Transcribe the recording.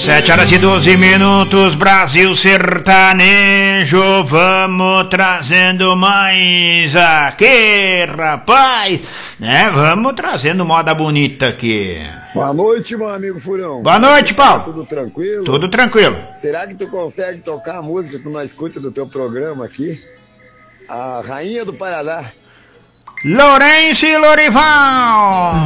7h12, Brasil Sertanejo, vamos trazendo mais aqui, rapaz, né? Vamos trazendo moda bonita aqui. Boa noite, meu amigo Furão. Boa noite, Paulo. Tudo tranquilo? Tudo tranquilo. Será que tu consegue tocar a música que tu não escuta do teu programa aqui? A Rainha do Paraná. Lourenço e Lorival.